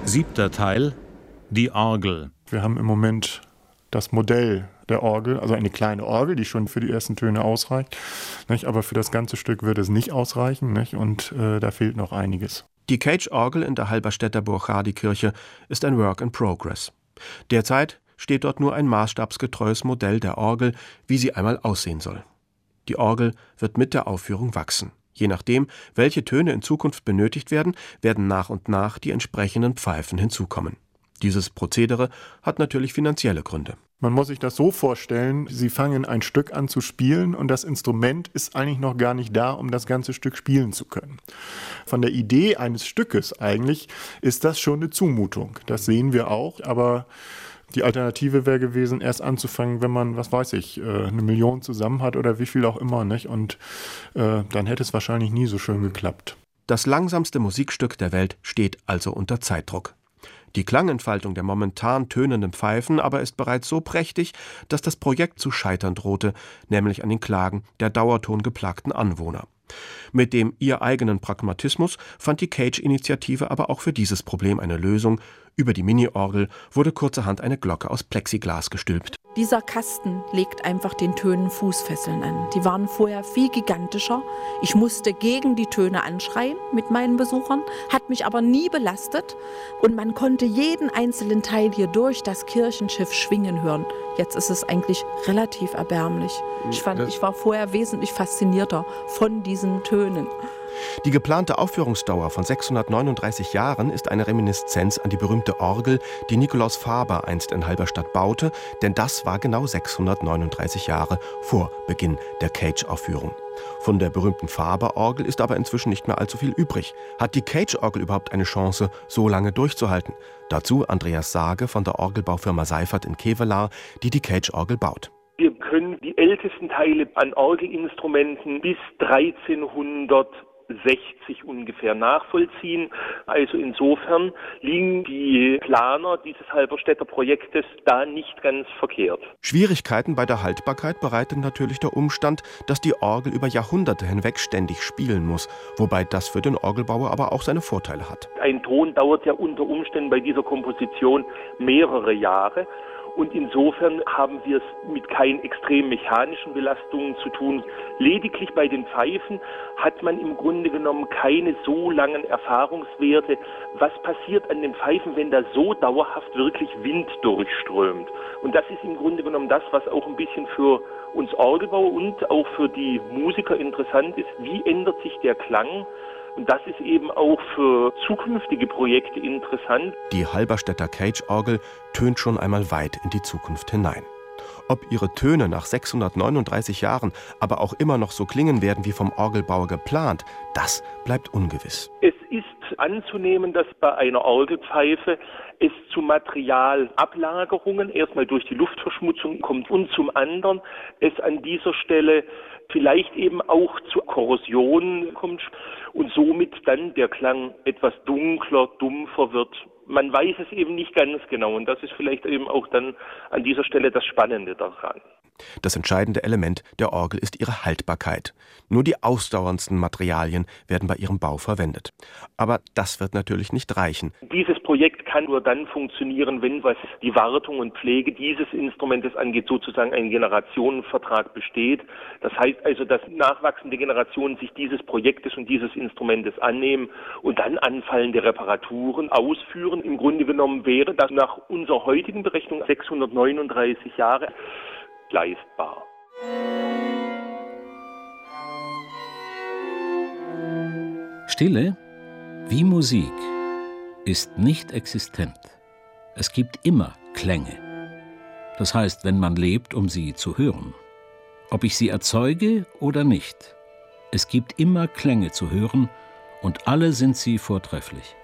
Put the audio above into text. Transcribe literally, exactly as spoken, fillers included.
Siebter Teil, die Orgel. Wir haben im Moment das Modell der Orgel, also eine kleine Orgel, die schon für die ersten Töne ausreicht. Nicht? Aber für das ganze Stück wird es nicht ausreichen, nicht? Und äh, da fehlt noch einiges. Die Cage-Orgel in der Halberstädter Burchardikirche ist ein Work in Progress. Derzeit steht dort nur ein maßstabsgetreues Modell der Orgel, wie sie einmal aussehen soll. Die Orgel wird mit der Aufführung wachsen. Je nachdem, welche Töne in Zukunft benötigt werden, werden nach und nach die entsprechenden Pfeifen hinzukommen. Dieses Prozedere hat natürlich finanzielle Gründe. Man muss sich das so vorstellen, Sie fangen ein Stück an zu spielen und das Instrument ist eigentlich noch gar nicht da, um das ganze Stück spielen zu können. Von der Idee eines Stückes eigentlich ist das schon eine Zumutung. Das sehen wir auch, aber die Alternative wäre gewesen, erst anzufangen, wenn man, was weiß ich, eine Million zusammen hat oder wie viel auch immer, nicht? Und äh, dann hätte es wahrscheinlich nie so schön geklappt. Das langsamste Musikstück der Welt steht also unter Zeitdruck. Die Klangentfaltung der momentan tönenden Pfeifen aber ist bereits so prächtig, dass das Projekt zu scheitern drohte, nämlich an den Klagen der dauertongeplagten Anwohner. Mit dem ihr eigenen Pragmatismus fand die Cage-Initiative aber auch für dieses Problem eine Lösung. Über die Mini-Orgel wurde kurzerhand eine Glocke aus Plexiglas gestülpt. Dieser Kasten legt einfach den Tönen Fußfesseln an. Die waren vorher viel gigantischer. Ich musste gegen die Töne anschreien mit meinen Besuchern, hat mich aber nie belastet. Und man konnte jeden einzelnen Teil hier durch das Kirchenschiff schwingen hören. Jetzt ist es eigentlich relativ erbärmlich. Ich fand, ich war vorher wesentlich faszinierter von diesen Tönen. Die geplante Aufführungsdauer von sechshundertneununddreißig Jahren ist eine Reminiszenz an die berühmte Orgel, die Nikolaus Faber einst in Halberstadt baute, denn das war genau sechshundertneununddreißig Jahre vor Beginn der Cage-Aufführung. Von der berühmten Faber-Orgel ist aber inzwischen nicht mehr allzu viel übrig. Hat die Cage-Orgel überhaupt eine Chance, so lange durchzuhalten? Dazu Andreas Sage von der Orgelbaufirma Seifert in Kevelaer, die die Cage-Orgel baut. Wir können die ältesten Teile an Orgelinstrumenten bis dreizehnhundertsechzig ungefähr nachvollziehen. Also insofern liegen die Planer dieses Halberstädter Projektes da nicht ganz verkehrt. Schwierigkeiten bei der Haltbarkeit bereitet natürlich der Umstand, dass die Orgel über Jahrhunderte hinweg ständig spielen muss, wobei das für den Orgelbauer aber auch seine Vorteile hat. Ein Ton dauert ja unter Umständen bei dieser Komposition mehrere Jahre. Und insofern haben wir es mit keinen extrem mechanischen Belastungen zu tun. Lediglich bei den Pfeifen hat man im Grunde genommen keine so langen Erfahrungswerte. Was passiert an den Pfeifen, wenn da so dauerhaft wirklich Wind durchströmt? Und das ist im Grunde genommen das, was auch ein bisschen für uns Orgelbauer und auch für die Musiker interessant ist. Wie ändert sich der Klang? Und das ist eben auch für zukünftige Projekte interessant. Die Halberstädter Cage-Orgel tönt schon einmal weit in die Zukunft hinein. Ob ihre Töne nach sechshundertneununddreißig Jahren aber auch immer noch so klingen werden wie vom Orgelbauer geplant, das bleibt ungewiss. Es ist anzunehmen, dass bei einer Orgelpfeife es zu Materialablagerungen erstmal durch die Luftverschmutzung kommt und zum anderen es an dieser Stelle vielleicht eben auch zu Korrosion kommt und somit dann der Klang etwas dunkler, dumpfer wird. Man weiß es eben nicht ganz genau und das ist vielleicht eben auch dann an dieser Stelle das Spannende daran. Das entscheidende Element der Orgel ist ihre Haltbarkeit. Nur die ausdauerndsten Materialien werden bei ihrem Bau verwendet. Aber das wird natürlich nicht reichen. Dieses Projekt kann nur dann funktionieren, wenn, was die Wartung und Pflege dieses Instrumentes angeht, sozusagen ein Generationenvertrag besteht. Das heißt also, dass nachwachsende Generationen sich dieses Projektes und dieses Instrumentes annehmen und dann anfallende Reparaturen ausführen. Im Grunde genommen wäre das nach unserer heutigen Berechnung sechshundertneununddreißig Jahre leistbar. Stille, wie Musik, ist nicht existent. Es gibt immer Klänge. Das heißt, wenn man lebt, um sie zu hören. Ob ich sie erzeuge oder nicht, es gibt immer Klänge zu hören und alle sind sie vortrefflich.